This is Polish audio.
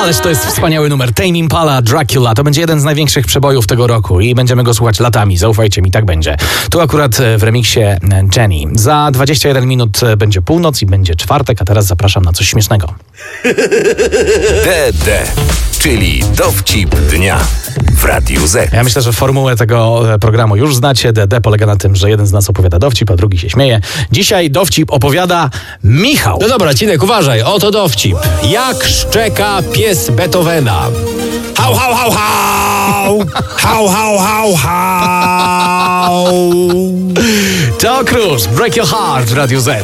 Ależ to jest wspaniały numer. Tame Impala, Dracula. To będzie jeden z największych przebojów tego roku i będziemy go słuchać latami. Zaufajcie mi, tak będzie. Tu akurat w remiksie Jenny. Za 21 minut będzie północ i będzie czwartek, a teraz zapraszam na coś śmiesznego. DD, czyli dowcip dnia w Radiu Z. Ja myślę, że formułę tego programu już znacie. DD polega na tym, że jeden z nas opowiada dowcip, a drugi się śmieje. Dzisiaj dowcip opowiada Michał. No dobra, Cinek, uważaj, oto dowcip. Jak szczeka pies Beethovena? Hał, hał, hał, hał! Hał, hał, hał, hał! To Cruise, Break Your Heart w Radiu Z.